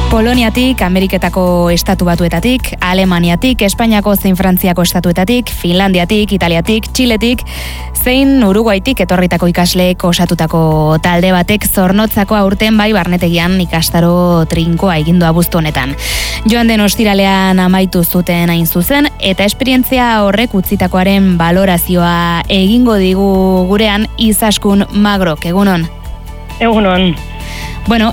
Poloniatik, Ameriketako estatu batuetatik, Alemaniatik, Espainiako zein Frantziako estatuetatik, Finlandiatik, Italiatik, Txiletik, zein Uruguaitik etorritako ikasleek osatutako talde batek Zornotzako aurten bai barnetegian ikastaro trinkoa egindu abuztu honetan. Joan den ostiralean amaitu zuten hain zuzen, eta esperientzia horrek utzitakoaren balorazioa egingo digu gurean Izaskun Magrok, egunon? Egunon. Bueno,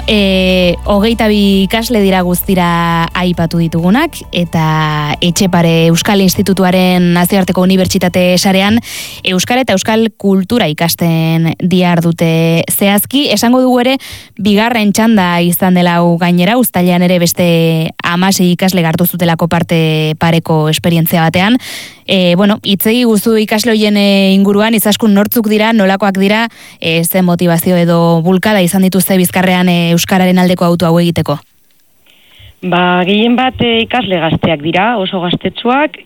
22 ikasle dira guztira aipatu ditugunak, eta Etxepare Euskal Institutuaren nazioarteko unibertsitate sarean euskara eta euskal kultura ikasten dihardute zehazki. Esango dugu ere, bigarren txanda izan dela hau gainera, uztailean ere beste 16 ikasle hartu zutelako parte pareko esperientzia batean. Bueno, itzegi guzu ikasle hoien inguruan, Izaskun nortzuk dira, nolakoak dira, ze motivazio edo bulkada izan dituzte bizkarrean euskararen aldeko auto hau egiteko? Gehien bat ikasle gazteak dira, oso gaztetsuak,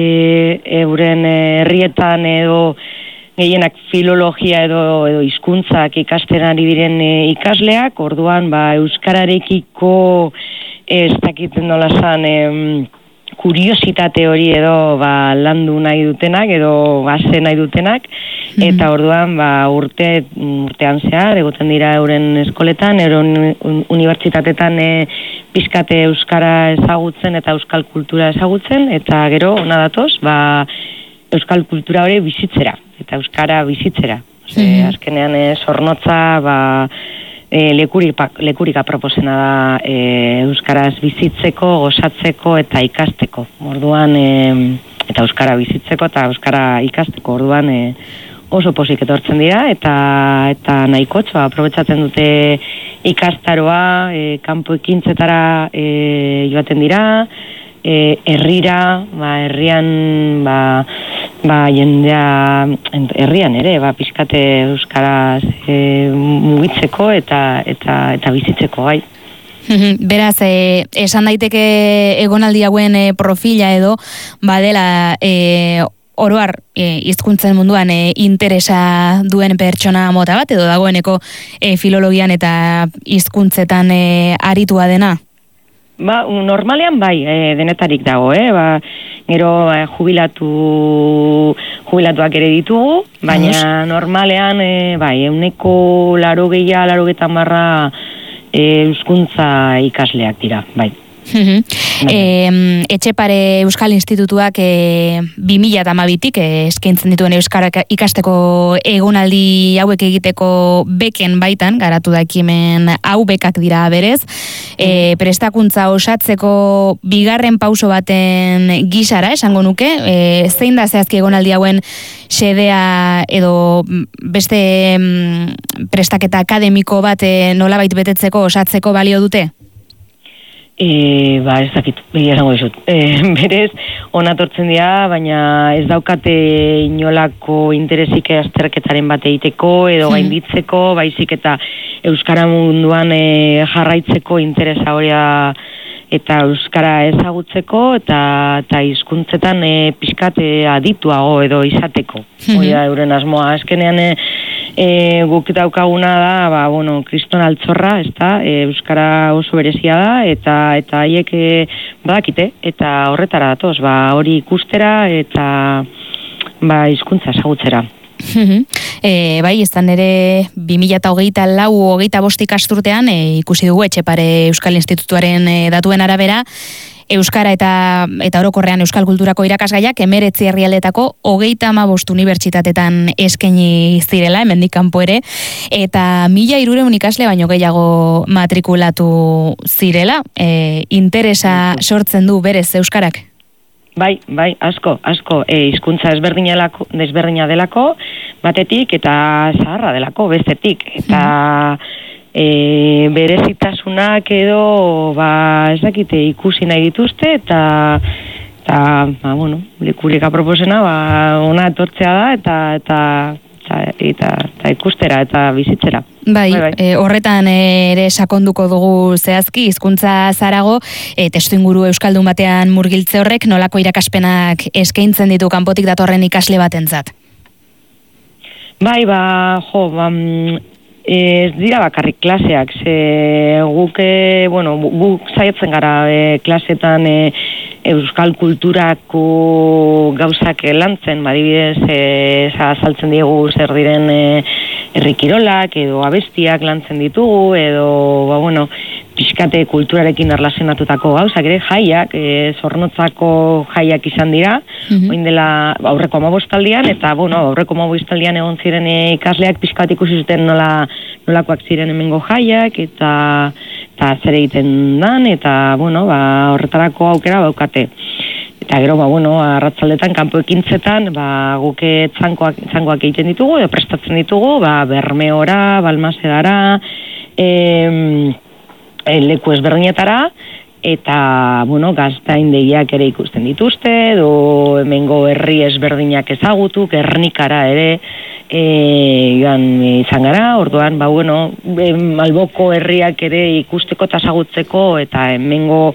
euren herrietan edo gehienak filologia edo hizkuntzak ikasten ari diren ikasleak, orduan euskararekiko ez dakiten nola zan kuriositate hori edo landu nahi dutenak edo gase nahi dutenak, eta orduan urtean zehar egoten dira euren eskoletan, euren unibertsitatetan pizkate euskara ezagutzen eta euskal kultura ezagutzen, eta gero ona datoz euskal kultura hori bizitzera eta euskara bizitzera. Azkenean Zornotza lekurika proposena da euskaraz bizitzeko, gozatzeko eta ikasteko. Orduan, eta euskara bizitzeko eta euskara ikasteko. Orduan oso pozik etortzen dira eta nahikotxo aprobetxatzen dute ikastaroa, kanpo ekintzetara joaten dira, herrira, herrian jendea herrian ere, pixkate euskaraz mugitzeko eta bizitzeko gai. Beraz, esan daiteke egonaldi hauen profila edo badela oroar hizkuntzen munduan interesa duen pertsona mota bat edo dagoeneko filologian eta hizkuntzetan aritua dena? Normalean denetarik dago, gero jubilatuak ere ditugu, baina normalean 80-90 euskuntza ikasleak dira, bai. Etxepare Euskal Institutuak 2012tik eskaintzen dituen euskara ikasteko egonaldi hauek egiteko beken baitan garatu da ekimen hau, bekak dira berez. Prestakuntza osatzeko bigarren pauso baten gisara esango nuke, zein da zehazki egonaldi hauen xedea edo beste prestaketa akademiko bat nolabait betetzeko osatzeko balio dute? Ez dakit, esango dizut. Berez, onatortzen dira, baina ez daukate inolako interesik azterketaren bat egiteko edo gainditzeko, baizik eta euskara munduan jarraitzeko interesa hori eta euskara ezagutzeko eta hizkuntzetan pixkat adituago edo izateko. Hori da euren asmoa. Azkenean guk daukaguna da, kriston altzorra, euskara oso berezia da, eta haiek badakite, eta horretara datoz, hori ikustera eta hizkuntza ezagutzera. Bai, izan ere 2024-25 ikasturtean ikusi dugu Etxepare Euskal Institutuaren datuen arabera, euskara eta orokorrean euskal kulturako irakasgaiak 19 herrialdetako 35 unibertsitatetan eskaini zirela, hemendik kanpo ere, eta 1300 ikasle baino gehiago matrikulatu zirela. Interesa sortzen du berez euskarak? Bai, asko. Hizkuntza desberdina delako, batetik, eta zaharra delako, bestetik. Eta berezitasunak edo, ez dakite, ikusi nahi dituzte, eta lekurika proposena, ona etortzea da, eta ikustera, eta bizitzera. Bai, horretan ere sakonduko dugu zehazki, hizkuntza zarago, testuinguru euskaldun batean murgiltze horrek nolako irakaspenak eskaintzen ditu kanpotik datorren ikasle batentzat? Bai, Ez dira bakarrik klaseak, guk saiatzen gara klasetan euskal kulturako gauzak lantzen, adibidez azaltzen diegu zer diren herrikirolak edo abestiak lantzen ditugu, edo pixkate kulturarekin erlazionatutako gauzak, ere jaiak, Zornotzako jaiak izan dira, oin dela aurreko 15 eta aurreko 15 egon ziren ikasleak pixkat ikusi zuten nolakoak ziren hemengo jaiak, eta zer egiten dan, eta horretarako aukera baukate. Eta gero, arratzaldetan, kanpo ekintzetan, guk txangoak egiten ditugu, edo prestatzen ditugu, Bermeora, Balmasedara, leku ezberdinetara, eta, gaztaindegiak ere ikusten dituzte, edo hemengo herri ezberdinak ezagutu, Gernikara ere joan izan gara, orduan, Alboko herriak ere ikusteko eta ezagutzeko, eta hemengo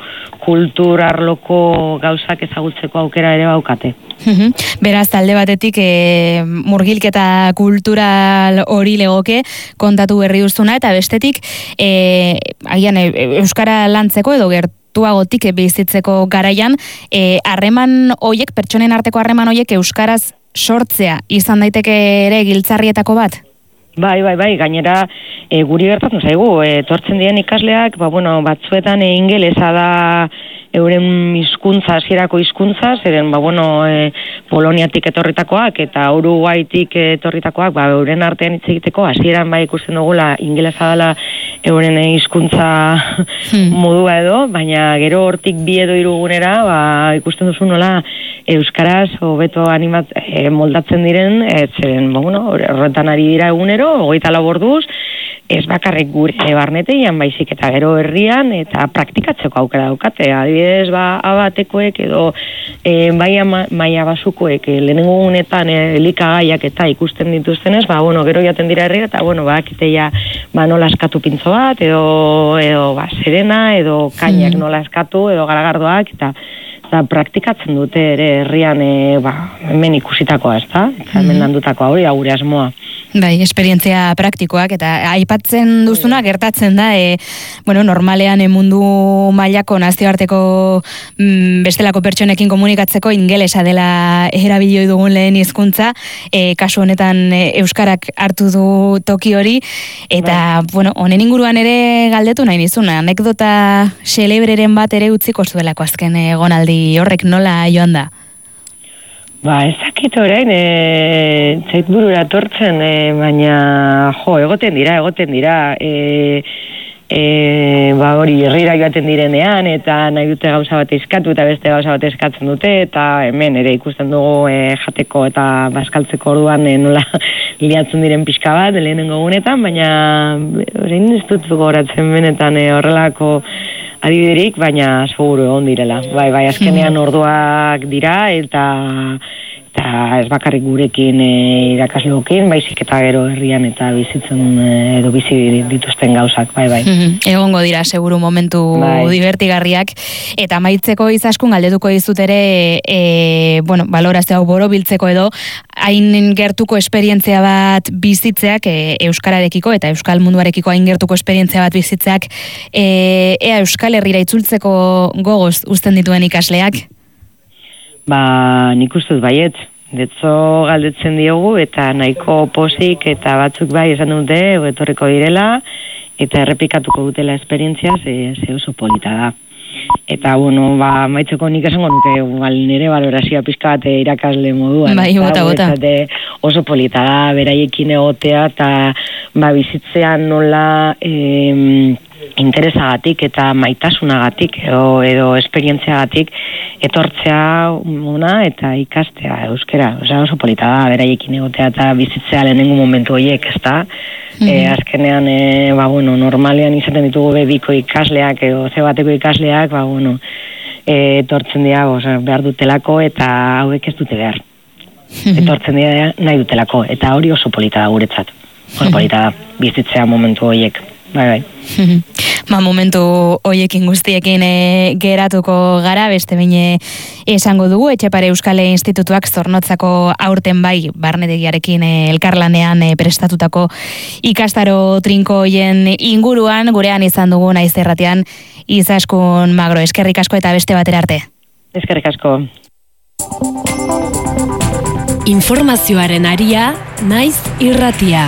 kulturarloko gauzak ezagutzeko aukera ere baukate. Beraz, talde batetik murgilketa kultural hori legoke kontatu berri duzuna, eta bestetik agian euskara lantzeko edo gertuagotik bizitzeko garaian harreman hoiek, pertsonen arteko harreman hoiek euskaraz sortzea izan daiteke ere giltzarrietako bat? Bai, gainera guri gertatzen zaigu, etortzen diren ikasleak, batzuetan ingelesa da euren hizkuntza, hasierako hizkuntza, zeren Poloniatik etorritakoak eta Uruguaitik etorritakoak, euren artean hitz egiteko hasieran ikusten dugula ingelesa dela euren hizkuntza modua edo, baina gero hortik 2 edo 3 gunera ikusten duzu nola euskaraz hobeto moldatzen diren, zeren horretan ari dira egunero, 24 orduz, ez bakarrik gure barnetean, baizik eta gero herrian, eta praktikatzeko aukera daukate. Adibidez, abatekoek edo maila basukoek lehenengo gunetan elikagaiak eta ikusten dituztenez, gero jaten dira herriera, eta bakiteia nola eskatu pintzo bat, edo serena, edo kainak nola eskatu, edo garagardoak, eta praktikatzen dute ere herrian hemen ikusitakoa, ezta? Hemen landutakoa hori, gure asmoa. Bai, esperientzia praktikoak, eta aipatzen duzuna gertatzen da, normalean mundu mailako nazioarteko bestelako pertsonekin komunikatzeko ingelesa dela erabilioi dugun lehen hizkuntza, kasu honetan euskarak hartu du toki hori, eta honen inguruan ere galdetu nahi nizuna, anekdota xelebreren bat ere utziko zuelako azken egonaldi horrek nola joan da? Ezakit orain, zait burura tortzen, baina, egoten dira, hori herrira joaten direnean, eta nahi dute gauza bat eskatu, eta beste gauza bat eskatzen dute, eta hemen ere ikusten dugu jateko eta bazkaltzeko orduan nola liatzen diren pixka bat, lehenengo gunetan, baina orain ez dut gogoratzen benetan horrelako adibiderik, baina seguru egon direla. Bai, azkenean orduak dira, eta ez bakarrik gurekin irakasleokin, baizik eta gero herrian eta bizitzen edo bizi dituzten gauzak, bai. Egongo dira, seguru momentu divertigarriak, eta amaitzeko Izaskun galdetuko dizut ere, balorazio hau borobiltzeko edo, hain gertuko esperientzia bat bizitzeak euskararekiko eta euskal munduarekiko hain gertuko esperientzia bat bizitzeak ea Euskal Herrira itzultzeko gogoz uzten dituen ikasleak? Nik ustez baiet, detzo galdetzen diogu eta nahiko posik eta batzuk bai esan dute etorriko direla eta errepikatuko dutela esperientzia ze oso polita da. Eta, maitzeko nik esango nuke nire balorazioa pixka bat irakasle moduan. Bota. Oso polita da, beraiekin egotea eta bizitzean nola interesagatik eta maitasunagatik edo esperientziagatik etortzea eta ikastea euskera. Oso polita da, beraiekin egotea eta bizitzea lehenengo momentu horiek, ezta? Azkenean, normalean izaten ditugu biko ikasleak edo ze bateko ikasleak, etortzen dira behar dutelako eta hauek ez dute behar. Etortzen dira nahi dutelako, eta hori oso polita da guretzat. Oso polita da bizitzea momentu horiek. Bai. Momentu hoiekin guztiekin geratuko gara, beste bine esango dugu, Etxepare Euskale Institutuak Zornotzako aurten bai, barnetegiarekin elkarlanean prestatutako ikastaro trinko hoien inguruan, gurean izan dugu naiz erratean, Izaskun Magro, eskerrik asko eta beste batera arte. Eskerrik asko. Informazioaren aria, naiz irratia.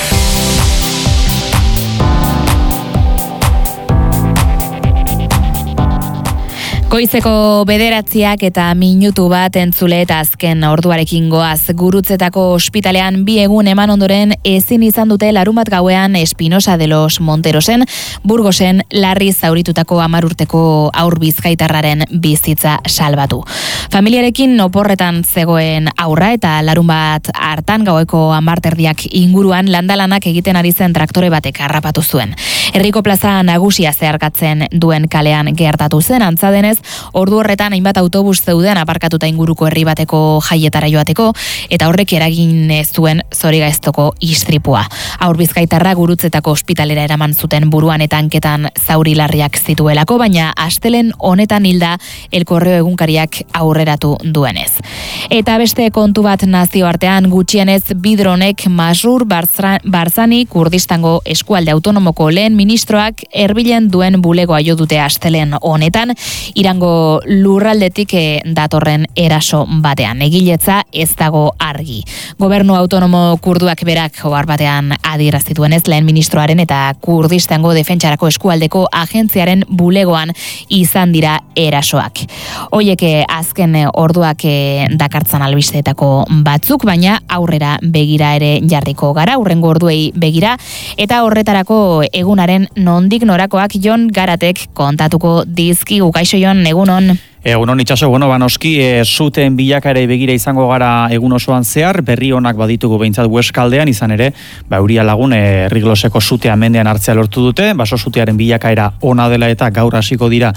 Goizeko 9 eta minutu bat entzule eta azken orduarekin goaz. Gurutzetako ospitalean 2 egun eman ondoren ezin izan dute larunbat gauean Espinosa de los Monterosen, Burgosen larri zauritutako 10 urteko haur bizkaitarraren bizitza salbatu. Familiarekin oporretan zegoen aurra eta larunbat hartan gaueko 10 inguruan landalanak egiten ari zen traktore batek harrapatu zuen. Herriko plaza nagusia zeharkatzen duen kalean gertatu zen, antza denez, ordu horretan hainbat autobus zeuden aparkatuta inguruko herri bateko jaietara joateko, eta horrek eragin zuen zorigaiztoko istripua. Haur bizkaitarra Gurutzetako ospitalera eraman zuten buruan eta hanketan zauri larriak zituelako, baina astelen honetan hilda El Correo egunkariak aurreratu duenez. Eta beste kontu bat nazioartean, gutxienez Bidronek Masrur Barzani Kurdistango eskualde autonomoko lehen ministroak Erbilen duen bulegoa jo dute astelen honetan, Irango lurraldetik datorren eraso batean. Egiletza ez dago argi. Gobernu autonomo kurduak berak ohar batean adierazituenez lehen ministroaren eta Kurdistango defentsarako eskualdeko agentziaren bulegoan izan dira erasoak. Hoiek azken orduak dakartzan albisteetako batzuk, baina aurrera begira ere jarriko gara, hurrengo orduei begira, eta horretarako egunaren nondik norakoak Jon Garatek kontatuko dizkigu. Kaixo Jon, egunon. Egunon itxaso, noski, zuten bilakare begira izango gara egun osoan zehar, berri onak baditugu behintzat Hueskaldean, izan ere, euria lagun Errigloseko zutea mendean hartzea lortu dute, baso zutearen bilakaera ona dela eta gaur hasiko dira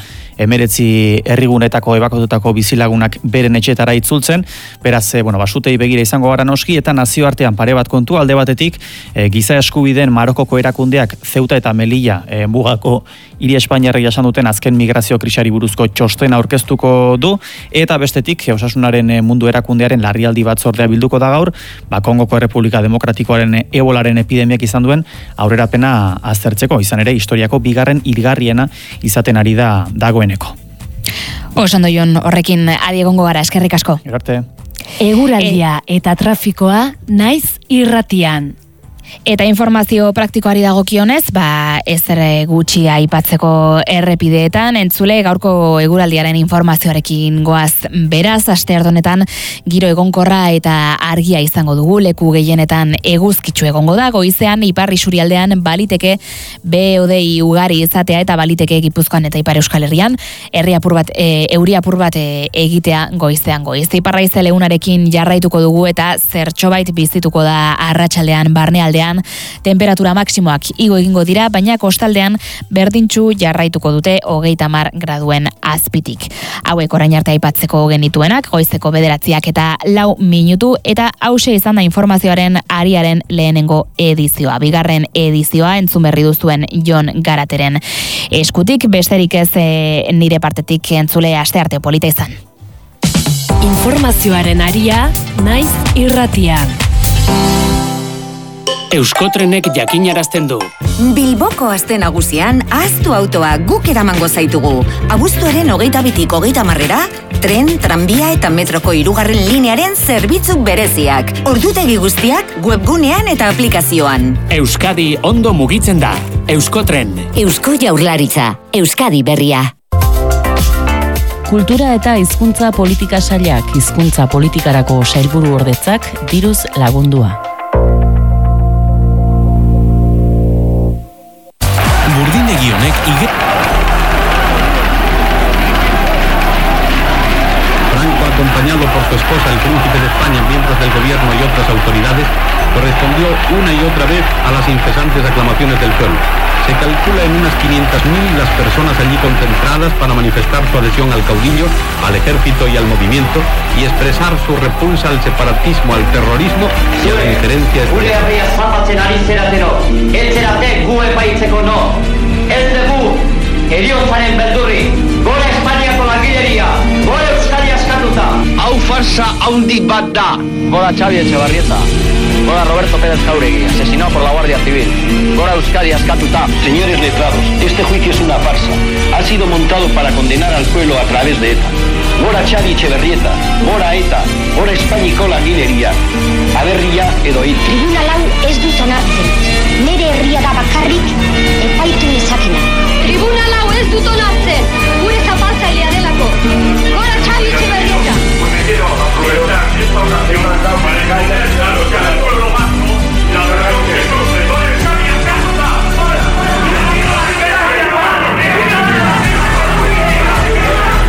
19 herrigunetako ebakotutako bizilagunak beren etxetara itzultzen, beraz, basutei begira izango gara noski, eta nazioartean pare bat kontu, alde batetik, giza eskubideen Marokoko erakundeak Ceuta eta Melilla mugako hiri Espainiarrek jasan duten azken migrazio krisari buruzko txostena aurkeztuko du, eta bestetik Osasunaren mundu erakundearen larrialdi batzordea bilduko da gaur, Kongoko Errepublika Demokratikoaren ebolaren epidemiak izan duen aurrerapena aztertzeko, izan ere historiako bigarren hilgarriena izaten ari da dagoeneko. Osondo Jon, horrekin adi egongo gara, eskerrik asko. Arte. Eguraldia eta trafikoa naiz irratian. Eta informazio praktikoari dagokionez, ezer gutxi aipatzeko errepideetan, entzule gaurko eguraldiaren informazioarekin goaz beraz, asteardonetan giro egonkorra eta argia izango dugu, leku gehienetan eguzkitsu egongo da, goizean ipar isurialdean baliteke behodei ugari izatea eta baliteke Gipuzkoan eta Ipar Euskal Herrian, euri apur bat egitea goizean goiz. Iparra izele unarekin jarraituko dugu eta zertxobait bizituko da arratsaldean barnealdean, temperatura maksimoak igo egingo dira, baina kostaldean berdintxu jarraituko dute 30 graduen azpitik. Hauek orain arte aipatzeko genituenak, goizeko 9 eta 4 minutu, eta hause izan da informazioaren ariaren lehenengo edizioa. Bigarren edizioa entzun berri duzuen Jon Garateren eskutik, besterik ez nire partetik entzule astearte polita izan. Informazioaren aria naiz irratia. Euskotrenek jakinarazten du. Bilboko aste nagusian ahaztu autoa guk eramango zaitugu. Abuztuaren 22tik 30 tren, tranbia eta metroko 3. linearen zerbitzu bereziak. Ordutegi guztiak webgunean eta aplikazioan. Euskadi ondo mugitzen da. Euskotren. Eusko Jaurlaritza. Euskadi berria. Kultura eta hizkuntza politika sailak, hizkuntza politikarako sailburu ordetzak diruz lagundua. Burdindegi honek Franco acompañado detenido por su esposa, el príncipe de España, miembros del gobierno y otras autoridades, correspondió una y otra vez a las incesantes aclamaciones del pueblo. Se calcula en unas 500.000 las personas allí concentradas para manifestar su adhesión al caudillo, al ejército y al movimiento y expresar su repulsa al separatismo, al terrorismo y a la injerencia extranjera. Hau farsa haundi bat da. Gora Xavi Etxebarrieta. Gora Roberto Pérez Jauregui, asesinado por la Guardia Civil. Gora Euskadi askatuta. Señores letrados, este juicio es una farsa. Ha sido montado para condenar al pueblo a través de ETA. Gora Xavi Etxebarrieta, gora ETA, gora Espainiko langileria. Aberria edo hil. Tribunal hau ez dut onartzen. Nere herria da bakarrik epaitu dezakena. Tribunal hau ez dut onartzen.